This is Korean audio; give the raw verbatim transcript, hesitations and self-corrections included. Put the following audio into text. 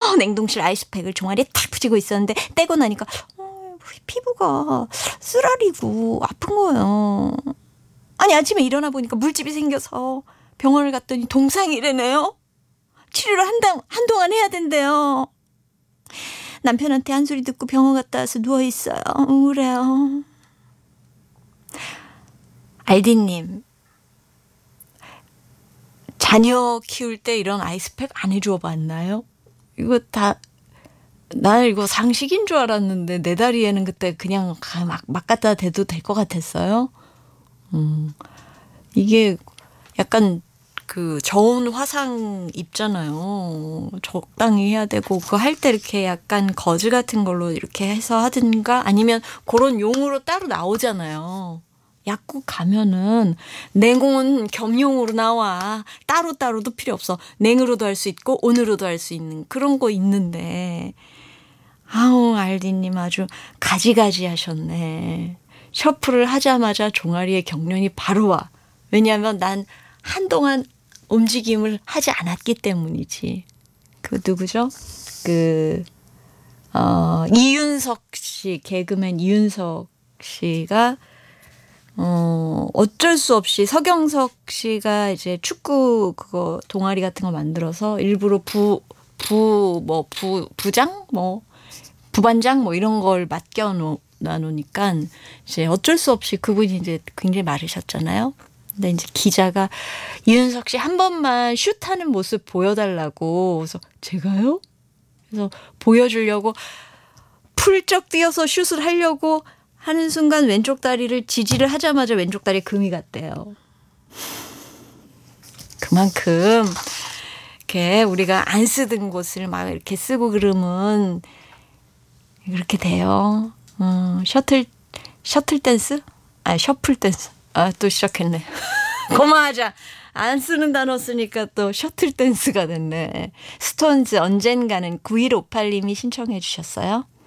어, 냉동실 아이스팩을 종아리에 탁 붙이고 있었는데 떼고 나니까 어, 피부가 쓰라리고 아픈 거예요. 아니 아침에 일어나 보니까 물집이 생겨서 병원을 갔더니 동상이래네요. 치료를 한당, 한동안 해야 된대요. 남편한테 한 소리 듣고 병원 갔다 와서 누워있어요. 우울해요. 알디님, 자녀 키울 때 이런 아이스팩 안 해줘 봤나요? 이거 다, 나 이거 상식인 줄 알았는데 내 다리에는 그때 그냥 막, 막 갖다 대도 될 것 같았어요. 음, 이게 약간 그 저온 화상 입잖아요. 적당히 해야 되고 그거 할 때 이렇게 약간 거즈 같은 걸로 이렇게 해서 하든가 아니면 그런 용으로 따로 나오잖아요. 약국 가면은 냉온 겸용으로 나와. 따로따로도 필요 없어. 냉으로도 할 수 있고 온으로도 할 수 있는 그런 거 있는데 아우 알디님 아주 가지가지 하셨네. 셔플을 하자마자 종아리에 경련이 바로 와. 왜냐하면 난 한동안 움직임을 하지 않았기 때문이지. 그 누구죠? 그 어, 이윤석 씨, 개그맨 이윤석 씨가 어, 어쩔 수 없이 서경석 씨가 이제 축구 그거 동아리 같은 거 만들어서 일부러 부, 부, 뭐, 부, 부장? 뭐, 부반장? 뭐 이런 걸 맡겨 놔놓으니까 이제 어쩔 수 없이 그분이 이제 굉장히 마르셨잖아요. 근데 이제 기자가 이윤석 씨 한 번만 슛하는 모습 보여달라고. 그래서 제가요? 그래서 보여주려고 풀쩍 뛰어서 슛을 하려고 하는 순간 왼쪽 다리를 지지를 하자마자 왼쪽 다리에 금이 갔대요. 그만큼 이렇게 우리가 안 쓰던 곳을 막 이렇게 쓰고 그러면 그렇게 돼요. 음, 셔틀 셔틀 댄스? 아, 셔플 댄스. 아, 또 시작했네. 고마하자. 안 쓰는 단어 쓰니까 또 셔틀 댄스가 됐네. 스톤즈 언젠가는 구일오팔 님이 신청해 주셨어요.